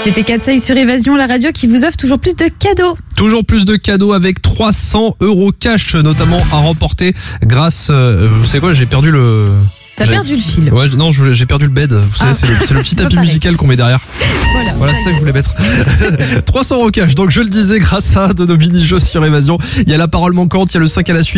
C'était Katsai sur Évasion, la radio qui vous offre toujours plus de cadeaux. Toujours plus de cadeaux avec 300 € cash, notamment à remporter grâce... vous savez quoi, j'ai perdu le... T'as perdu le fil. Ouais, non, j'ai perdu le bed. Vous savez, c'est le petit tapis musical qu'on met derrière. Voilà, c'est ça que je voulais mettre. 300 € cash. Donc, je le disais, grâce à un de nos mini-jeux sur Évasion. Il y a la parole manquante, il y a le 5 à la suite.